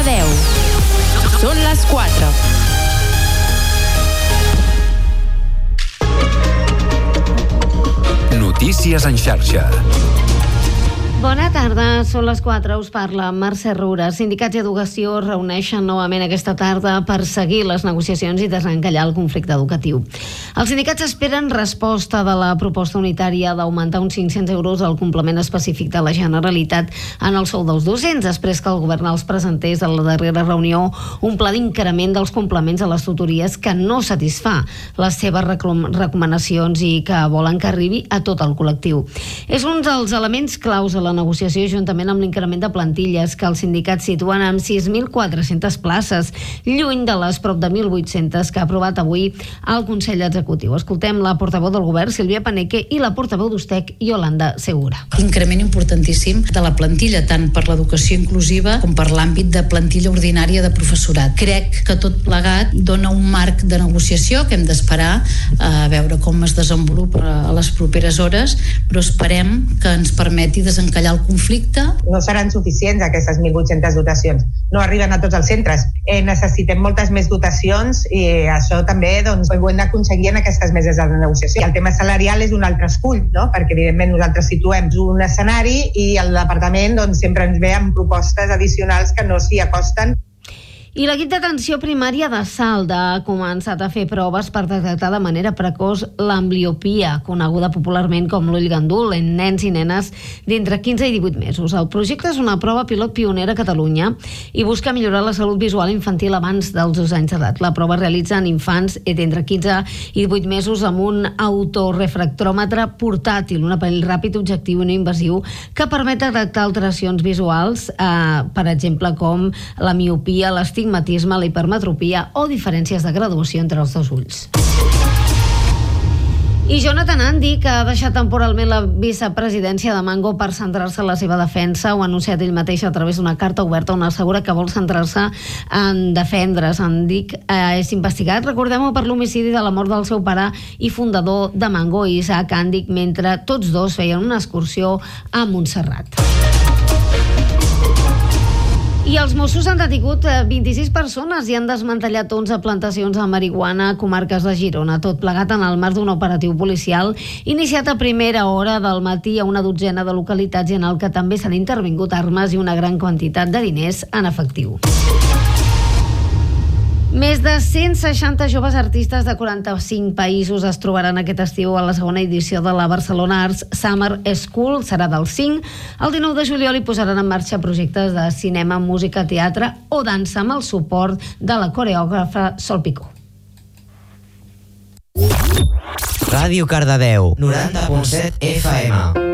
Cardedeu. Són les 4. Notícies en xarxa. Bona tarda, són les 4, us parla Mercè Rura. Sindicats i educació reuneixen novament aquesta tarda per seguir les negociacions i desencallar el conflicte educatiu. Els sindicats esperen resposta de la proposta unitària d'augmentar uns 500 euros el complement específic de la Generalitat en el sou dels docents, després que el govern els presentés a la darrera reunió un pla d'increment dels complements a les tutories que no satisfà les seves recomanacions i que volen que arribi a tot el col·lectiu. És un dels elements claus a la negociació, juntament amb l'increment de plantilles que els sindicats situen amb 6.400 places, lluny de les prop de 1.800 que ha aprovat avui el Consell Executiu. Escoltem la portaveu del govern, Sílvia Paneque, i la portaveu d'Ustec, Yolanda Segura. Increment importantíssim de la plantilla, tant per l'educació inclusiva com per l'àmbit de plantilla ordinària de professorat. Crec que tot plegat dona un marc de negociació que hem d'esperar a veure com es desenvolupa a les properes hores, però esperem que ens permeti desencallar el conflicte. No seran suficients aquestes 1.800 dotacions. No arriben a tots els centres. Necessitem moltes més dotacions i això també ho hem d'aconseguir en aquestes meses de negociació. El tema salarial és un altre escull, no? Perquè evidentment nosaltres situem un escenari i el departament sempre ens ve amb propostes addicionals que no s'hi acosten. I l'equip d'atenció primària de Salt ha començat a fer proves per detectar de manera precoç l'ambliopia, coneguda popularment com l'ull gandul, en nens i nenes d'entre 15 i 18 mesos. El projecte és una prova pilot pionera a Catalunya i busca millorar la salut visual infantil abans dels 2 anys d'edat. La prova es realitza en infants d'entre 15 i 18 mesos amb un autorefractròmetre portàtil, un aparell ràpid, objectiu i no invasiu que permet detectar alteracions visuals, per exemple, com la miopia, l'astigmatisme, la hipermetropia o diferències de graduació entre els dos ulls. I Jonathan Andy, que ha deixat temporalment la vicepresidència de Mango per centrar-se en la seva defensa, ho ha anunciat ell mateix a través d'una carta oberta on assegura que vol centrar-se en defendre's. Andy és investigat, recordem-ho, per l'homicidi de la mort del seu pare i fundador de Mango, Isaac Andy, mentre tots dos feien una excursió a Montserrat. I els Mossos han detingut 26 persones i han desmantellat 11 plantacions de marihuana a comarques de Girona, tot plegat en el marc d'un operatiu policial iniciat a primera hora del matí a una dotzena de localitats i en el que també s'han intervingut armes i una gran quantitat de diners en efectiu. Més de 160 joves artistes de 45 països es trobaran aquest estiu a la segona edició de la Barcelona Arts Summer School. Serà del 5 al 19 de juliol i posaran en marxa projectes de cinema, música, teatre o dansa amb el suport de la coreògrafa Sol Picó. Ràdio Cardedeu, 90.7 FM.